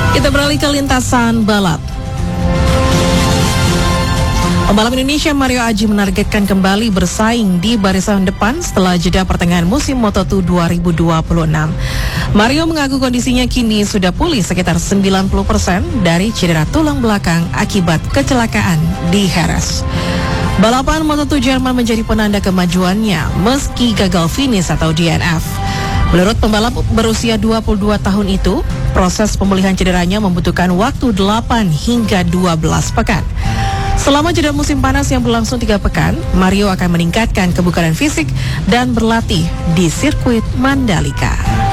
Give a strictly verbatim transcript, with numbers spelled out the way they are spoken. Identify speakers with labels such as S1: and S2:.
S1: Kita beralih ke lintasan balap. Pembalap Indonesia Mario Aji menargetkan kembali bersaing di barisan depan setelah jeda pertengahan musim Moto dua dua ribu dua puluh enam. Mario mengaku kondisinya kini sudah pulih sekitar sembilan puluh persen dari cedera tulang belakang akibat kecelakaan di Jerez. Balapan Moto dua Jerman menjadi penanda kemajuannya meski gagal finish atau D N F. Menurut pembalap berusia dua puluh dua tahun itu, proses pemulihan cederanya membutuhkan waktu delapan hingga dua belas pekan. Selama jeda musim panas yang berlangsung tiga pekan, Mario akan meningkatkan kebugaran fisik dan berlatih di sirkuit Mandalika.